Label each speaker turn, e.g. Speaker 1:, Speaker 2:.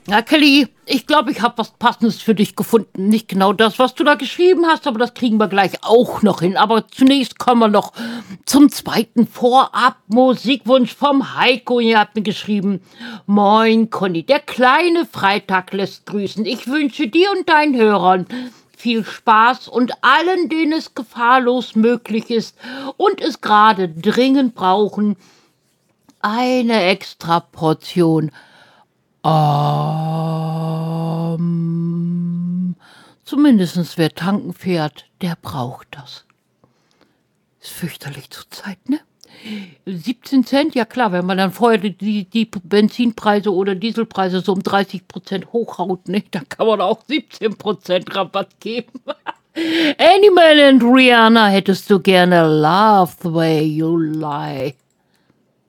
Speaker 1: Ja, Kelly, ich glaube, ich habe was Passendes für dich gefunden. Nicht genau das, was du da geschrieben hast, aber das kriegen wir gleich auch noch hin. Aber zunächst kommen wir noch zum zweiten Vorab-Musikwunsch vom Heiko. Ihr habt mir geschrieben: Moin, Conny, der kleine Freitag lässt grüßen. Ich wünsche dir und deinen Hörern viel Spaß und allen, denen es gefahrlos möglich ist und es gerade dringend brauchen, eine extra Portion. Zumindest wer tanken fährt, der braucht das. Ist fürchterlich zur Zeit, ne? 17 Cent, ja klar, wenn man dann vorher die Benzinpreise oder Dieselpreise so um 30% hochhaut, ne, dann kann man auch 17% Rabatt geben. Animal and Rihanna, hättest du gerne Love the Way You Lie.